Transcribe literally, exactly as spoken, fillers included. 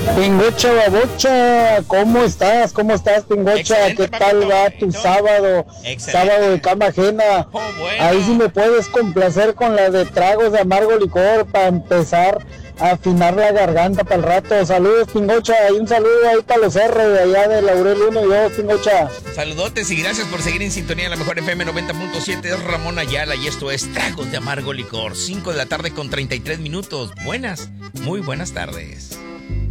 Pingocha babocha, ¿cómo estás? ¿Cómo estás, Pingocha? Excelente, ¿Qué tal papito. va tu sábado? Excelente. Sábado de cama ajena. Oh, bueno. Ahí sí me puedes complacer con la de tragos de amargo licor para empezar a afinar la garganta para el rato. Saludos, Pingocha, y un saludo ahí para los R de allá de Laurel uno y dos, Pingocha. Saludotes y gracias por seguir en sintonía de la mejor F M noventa punto siete. Es Ramón Ayala y esto es Tragos de Amargo Licor. cinco de la tarde con treinta y tres minutos. Buenas, muy buenas tardes.